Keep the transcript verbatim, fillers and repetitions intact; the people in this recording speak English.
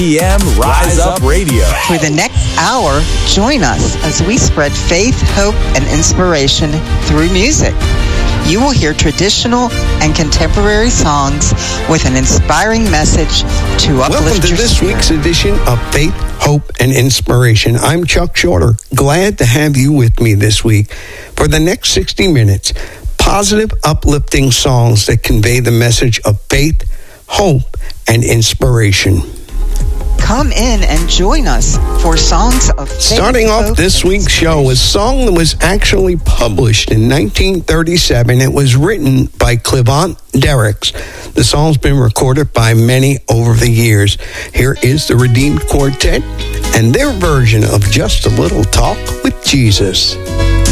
P M Rise Up Radio. For the next hour, join us as we spread faith, hope, and inspiration through music. You will hear traditional and contemporary songs with an inspiring message to uplift Welcome to your this spirit. week's edition of Faith, Hope, and Inspiration. I'm Chuck Shorter. Glad to have you with me this week for the next sixty minutes. Positive, uplifting songs that convey the message of faith, hope, and inspiration. Come in and join us for Songs of Faith. Starting off Hope, this and week's show, a song that was actually published in nineteen thirty-seven. It was written by Clivant Derricks. The song's been recorded by many over the years. Here is the Redeemed Quartet and their version of Just a Little Talk with Jesus.